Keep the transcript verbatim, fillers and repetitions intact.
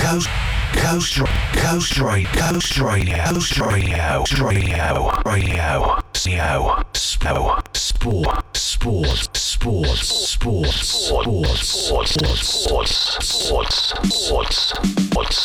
Coast, Coast, Coast Radio, Coast Radio, Coast Radio, Radio, Radio, Radio, Sport, Sport, Sport, Sport, Sport, Sport, Sport, Sports, Sports, Sports, Sports, Sports.